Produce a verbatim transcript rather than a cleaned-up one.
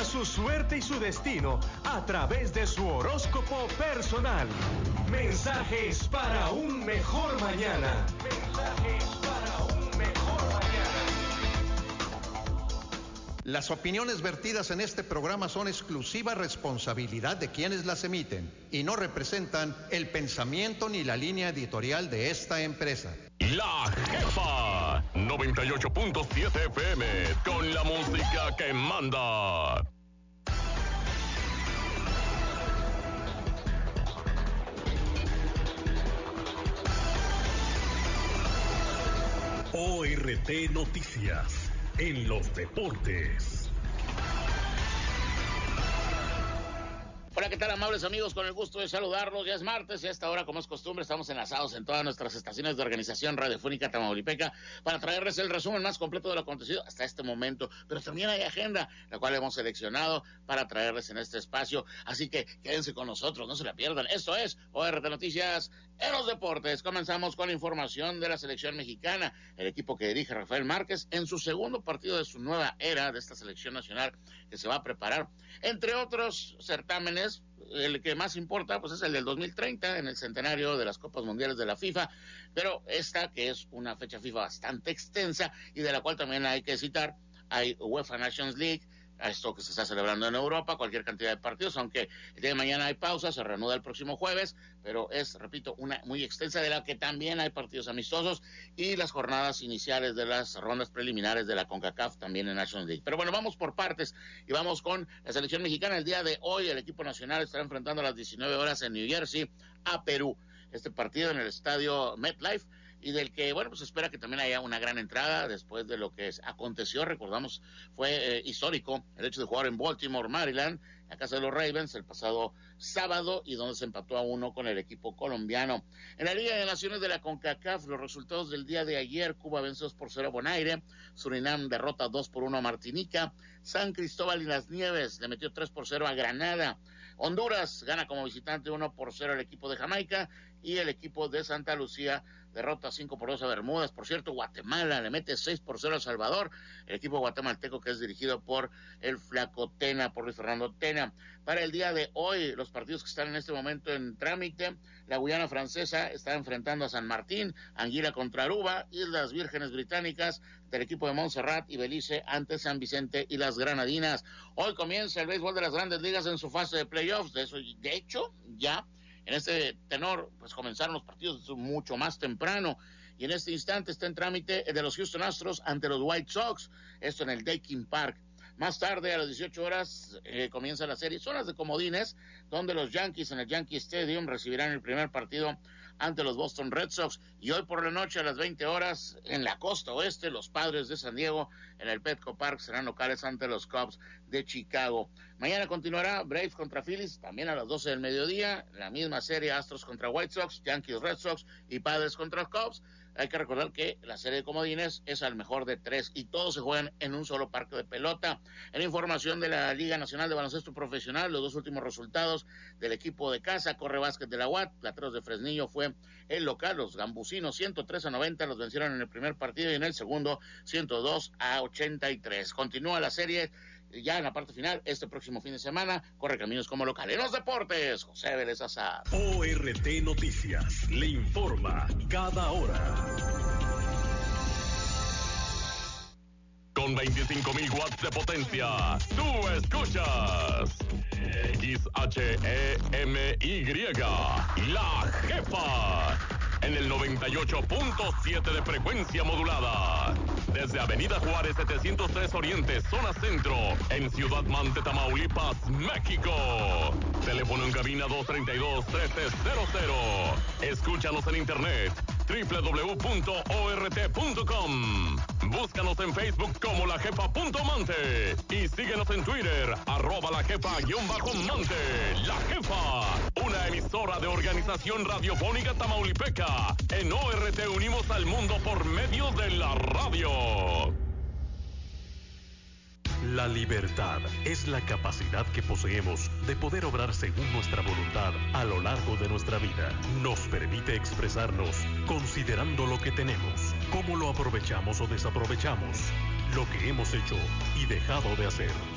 su suerte y su destino a través de su horóscopo personal. Mensajes para un mejor mañana. Mensajes para un mejor mañana. Las opiniones vertidas en este programa son exclusiva responsabilidad de quienes las emiten y no representan el pensamiento ni la línea editorial de esta empresa. La Jefa noventa y ocho punto siete F M con la música que manda. O R T Noticias en los deportes. Hola, ¿qué tal, amables amigos? Con el gusto de saludarlos. Ya es martes y a esta hora, como es costumbre, estamos enlazados en todas nuestras estaciones de organización radiofónica tamaulipeca para traerles el resumen más completo de lo acontecido hasta este momento. Pero también hay agenda, la cual hemos seleccionado para traerles en este espacio. Así que quédense con nosotros, no se la pierdan. Esto es O R T Noticias en los deportes. Comenzamos con la información de la selección mexicana, el equipo que dirige Rafael Márquez en su segundo partido de su nueva era de esta selección nacional que se va a preparar, entre otros certámenes. El que más importa pues es el del dos mil treinta, en el centenario de las Copas Mundiales de la FIFA, pero esta que es una fecha FIFA bastante extensa y de la cual también hay que citar, hay UEFA Nations League, a esto que se está celebrando en Europa, cualquier cantidad de partidos, aunque el día de mañana hay pausa, se reanuda el próximo jueves, pero es, repito, una muy extensa de la que también hay partidos amistosos y las jornadas iniciales de las rondas preliminares de la CONCACAF también en Nations League. Pero bueno, vamos por partes y vamos con la selección mexicana. El día de hoy el equipo nacional estará enfrentando a las diecinueve horas en New Jersey a Perú. Este partido en el estadio MetLife, y del que, bueno, pues espera que también haya una gran entrada después de lo que aconteció. Recordamos, fue eh, histórico el hecho de jugar en Baltimore, Maryland, la casa de los Ravens, el pasado sábado, y donde se empató a uno con el equipo colombiano. En la Liga de Naciones de la CONCACAF, los resultados del día de ayer: Cuba vence dos por cero a Bonaire, Surinam derrota dos por uno a Martinica, San Cristóbal y las Nieves le metió tres por cero a Granada, Honduras gana como visitante uno por cero al equipo de Jamaica, y el equipo de Santa Lucía derrota cinco por dos a Bermudas. Por cierto, Guatemala le mete seis por cero a Salvador, el equipo guatemalteco que es dirigido por el Flaco Tena, por Luis Fernando Tena. Para el día de hoy, los partidos que están en este momento en trámite: la Guyana Francesa está enfrentando a San Martín, Anguila contra Aruba, Islas Vírgenes Británicas del equipo de Montserrat y Belice ante San Vicente y las Granadinas. Hoy comienza el béisbol de las Grandes Ligas en su fase de playoffs. De eso, de hecho, ya en este tenor, pues comenzaron los partidos mucho más temprano, y en este instante está en trámite el de los Houston Astros ante los White Sox, esto en el Daikin Park. Más tarde, a las dieciocho horas, eh, comienza la serie, son las de comodines, donde los Yankees en el Yankee Stadium recibirán el primer partido ante los Boston Red Sox, y hoy por la noche a las veinte horas, en la costa oeste, los Padres de San Diego en el Petco Park serán locales ante los Cubs de Chicago. Mañana continuará Braves contra Phillies, también a las doce del mediodía, la misma serie: Astros contra White Sox, Yankees Red Sox y Padres contra Cubs. Hay que recordar que la serie de comodines es al mejor de tres y todos se juegan en un solo parque de pelota. En información de la Liga Nacional de Baloncesto Profesional, los dos últimos resultados del equipo de casa: Corre Básquet de la U A T, Plateros de Fresnillo fue el local, los gambusinos ciento tres a noventa los vencieron en el primer partido, y en el segundo ciento dos a ochenta y tres. Continúa la serie ya en la parte final este próximo fin de semana. Corre Caminos como local. En los deportes, José Vélez Azar. O R T Noticias le informa cada hora. Con veinticinco mil watts de potencia, tú escuchas X H E M Y, La Jefa, en el noventa y ocho punto siete de frecuencia modulada. Desde Avenida Juárez setecientos tres Oriente, zona centro, en Ciudad Mante, Tamaulipas, México. Teléfono en cabina dos treinta y dos, trece cero cero. Escúchanos en internet doble u doble u doble u punto o r t punto com. Búscanos en Facebook como La Jefa punto Mante y síguenos en Twitter, arroba La Jefa guión bajo Mante. La Jefa, una emisora de Organización Radiofónica Tamaulipeca. En O R T unimos al mundo por medio de la radio. La libertad es la capacidad que poseemos de poder obrar según nuestra voluntad a lo largo de nuestra vida. Nos permite expresarnos considerando lo que tenemos, cómo lo aprovechamos o desaprovechamos, lo que hemos hecho y dejado de hacer.